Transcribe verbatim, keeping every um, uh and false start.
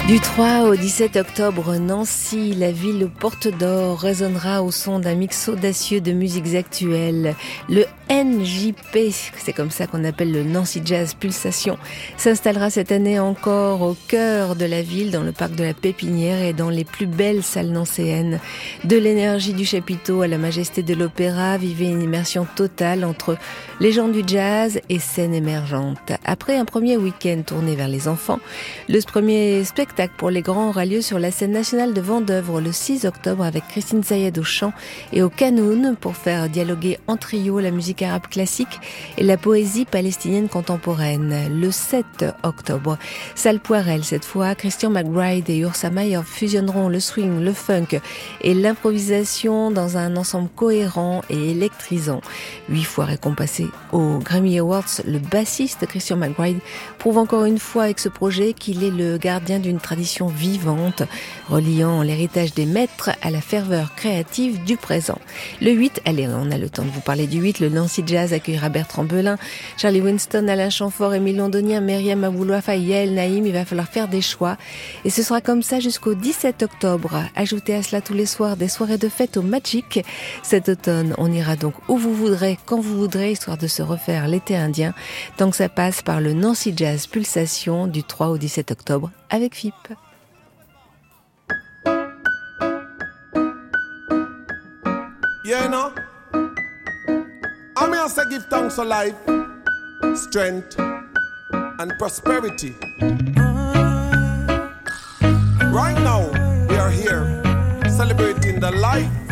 Du trois au dix-sept octobre, Nancy, la ville aux portes d'or, résonnera au son d'un mix audacieux de musiques actuelles. Le N J P, c'est comme ça qu'on appelle le Nancy Jazz Pulsation, s'installera cette année encore au cœur de la ville, dans le parc de la Pépinière et dans les plus belles salles nancéennes. De l'énergie du chapiteau à la majesté de l'opéra, vivez une immersion totale entre légendes du jazz et scènes émergentes. Après un premier week-end tourné vers les enfants, le premier spectacle pour les grands aura lieu sur la scène nationale de Vendeuvre le six octobre avec Christine Zayed au chant et au qanoun pour faire dialoguer en trio la musique arabe classique et la poésie palestinienne contemporaine. Le sept octobre, salle Poirel cette fois, Christian McBride et Ursa Mayer fusionneront le swing, le funk et l'improvisation dans un ensemble cohérent et électrisant. Huit fois récompensé aux Grammy Awards, le bassiste Christian McBride prouve encore une fois avec ce projet qu'il est le gardien d'une tradition vivante, reliant l'héritage des maîtres à la ferveur créative du présent. Le huit, allez, on a le temps de vous parler du huit, le Nancy Jazz accueillera Bertrand Belin, Charlie Winston, Alain Chamfort, Émile Londonien, Myriam Aboulouafa, Yael Naïm. Il va falloir faire des choix. Et ce sera comme ça jusqu'au dix-sept octobre. Ajoutez à cela tous les soirs des soirées de fête au Magic. Cet automne, on ira donc où vous voudrez, quand vous voudrez, histoire de se refaire l'été indien, tant que ça passe par le Nancy Jazz Pulsation du trois au dix-sept octobre avec F I P. Yeah, you know, I'm here to give thanks for life, strength, and prosperity. Right now, we are here celebrating the life